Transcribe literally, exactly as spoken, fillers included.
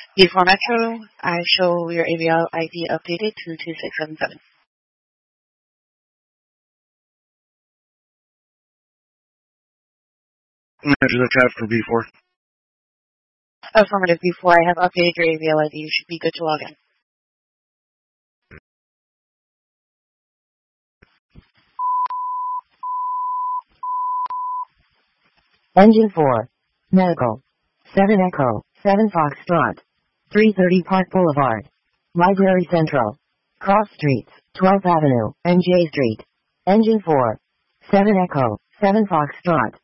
Before Metro, I show your A V L I D updated to two six seven seven. Enter the tab for B four. Affirmative, before I have updated your A V L I D, you should be good to log in. Engine four. Medical. seven Echo. seven Foxtrot. three thirty Park Boulevard. Library Central. Cross Streets. twelfth Avenue and J Street. Engine four. seven Echo. seven Foxtrot.